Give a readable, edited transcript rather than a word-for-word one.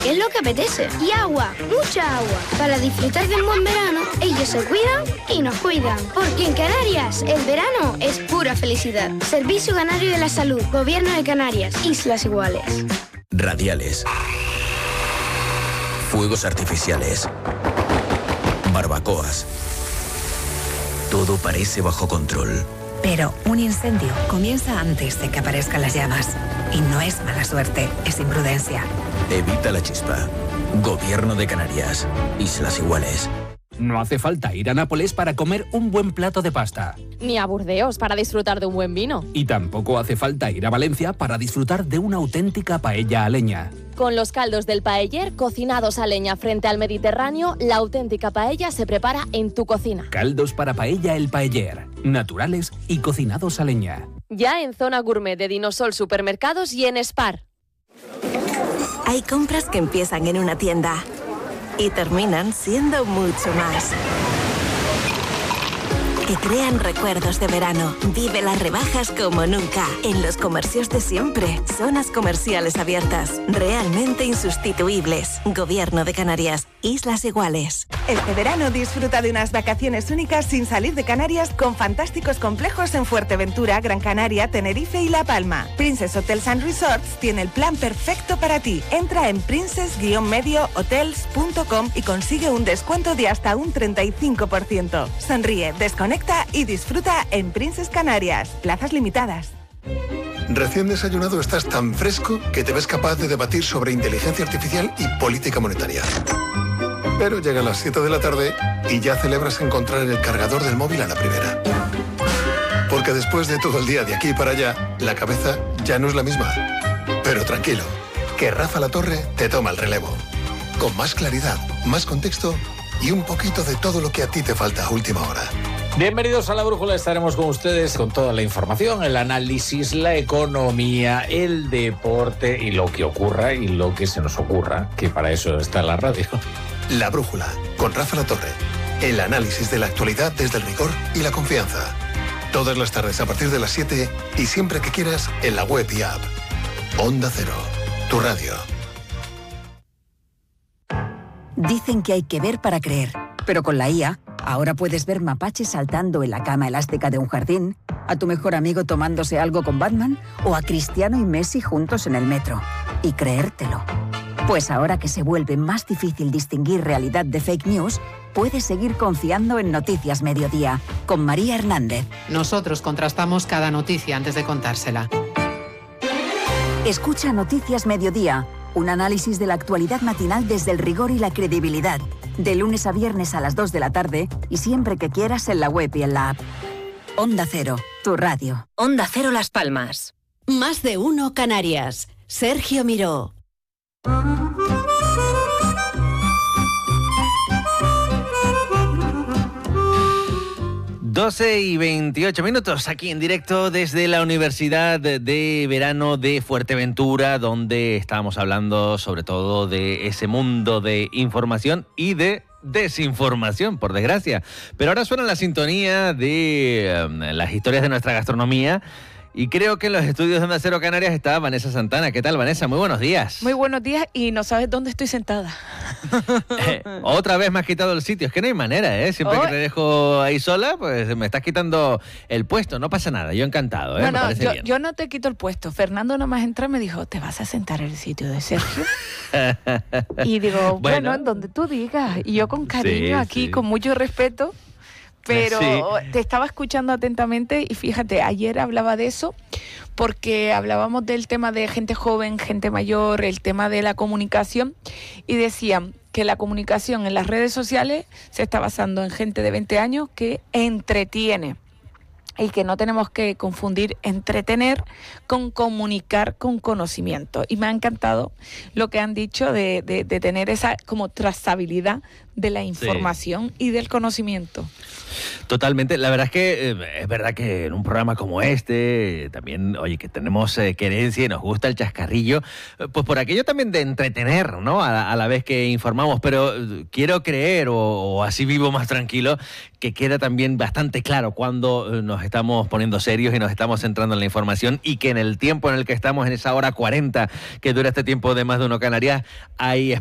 Es lo que apetece. Y agua, mucha agua. Para disfrutar de un buen verano, ellos se cuidan y nos cuidan. Porque en Canarias, el verano es pura felicidad. Servicio Canario de la Salud, Gobierno de Canarias, Islas Iguales. Radiales. Fuegos artificiales. Barbacoas. Todo parece bajo control. Pero un incendio comienza antes de que aparezcan las llamas. Y no es mala suerte, es imprudencia. Evita la chispa. Gobierno de Canarias. Islas Iguales. No hace falta ir a Nápoles para comer un buen plato de pasta. Ni a Burdeos para disfrutar de un buen vino. Y tampoco hace falta ir a Valencia para disfrutar de una auténtica paella a leña. Con los caldos del paeller cocinados a leña frente al Mediterráneo, la auténtica paella se prepara en tu cocina. Caldos para paella El Paeller, naturales y cocinados a leña. Ya en Zona Gourmet de Dinosol Supermercados y en Spar. Hay compras que empiezan en una tienda y terminan siendo mucho más. Que crean recuerdos de verano. Vive las rebajas como nunca. En los comercios de siempre. Zonas comerciales abiertas. Realmente insustituibles. Gobierno de Canarias. Islas Iguales. Este verano disfruta de unas vacaciones únicas sin salir de Canarias con fantásticos complejos en Fuerteventura, Gran Canaria, Tenerife y La Palma. Princess Hotels and Resorts tiene el plan perfecto para ti. Entra en princess-mediohotels.com y consigue un descuento de hasta un 35%. Sonríe, desconecta y disfruta en Princess Canarias. Plazas limitadas. Recién desayunado estás tan fresco que te ves capaz de debatir sobre inteligencia artificial y política monetaria. Pero llegan las 7 de la tarde y ya celebras encontrar el cargador del móvil a la primera. Porque después de todo el día de aquí para allá, la cabeza ya no es la misma. Pero tranquilo, que Rafa Latorre te toma el relevo. Con más claridad, más contexto y un poquito de todo lo que a ti te falta a última hora. Bienvenidos a La Brújula, estaremos con ustedes con toda la información, el análisis, la economía, el deporte y lo que ocurra y lo que se nos ocurra, que para eso está la radio. La Brújula, con Rafa Latorre. El análisis de la actualidad desde el rigor y la confianza. Todas las tardes a partir de las 7 y siempre que quieras en la web y app. Onda Cero, tu radio. Dicen que hay que ver para creer, pero con la IA, ahora puedes ver mapaches saltando en la cama elástica de un jardín, a tu mejor amigo tomándose algo con Batman o a Cristiano y Messi juntos en el metro. Y creértelo. Pues ahora que se vuelve más difícil distinguir realidad de fake news, puedes seguir confiando en Noticias Mediodía, con María Hernández. Nosotros contrastamos cada noticia antes de contársela. Escucha Noticias Mediodía, un análisis de la actualidad matinal desde el rigor y la credibilidad. De lunes a viernes a las 2 de la tarde y siempre que quieras en la web y en la app. Onda Cero, tu radio. Onda Cero Las Palmas. Más de uno Canarias. Sergio Miró. 12:28 aquí en directo desde la Universidad de Verano de Fuerteventura, donde estábamos hablando sobre todo de ese mundo de información y de desinformación, por desgracia. Pero ahora suena la sintonía de las historias de nuestra gastronomía. Y creo que en los estudios de Onda Cero Canarias está Vanessa Santana. ¿Qué tal, Vanessa? Muy buenos días. Muy buenos días y no sabes dónde estoy sentada. Otra vez me has quitado el sitio. Es que no hay manera, ¿eh? Siempre que te dejo ahí sola, pues me estás quitando el puesto. No pasa nada, yo encantado, ¿eh? No, yo no te quito el puesto. Fernando nomás entra y me dijo, ¿te vas a sentar en el sitio de Sergio? Y digo, bueno, en donde tú digas. Y yo con cariño aquí, con mucho respeto. Pero te estaba escuchando atentamente y fíjate, ayer hablaba de eso porque hablábamos del tema de gente joven, gente mayor, el tema de la comunicación y decían que la comunicación en las redes sociales se está basando en gente de 20 años que entretiene y que no tenemos que confundir entretener con comunicar con conocimiento. Y me ha encantado lo que han dicho de tener esa como trazabilidad de la información y del conocimiento. Totalmente. La verdad es que es verdad que en un programa como este, también, oye, que tenemos querencia y nos gusta el chascarrillo, pues por aquello también de entretener, ¿no? A la vez que informamos, pero quiero creer, o así vivo más tranquilo, que queda también bastante claro cuando nos estamos poniendo serios y nos estamos centrando en la información, y que en el tiempo en el que estamos, en esa hora 40 que dura este tiempo de Más de Uno Canarias, hay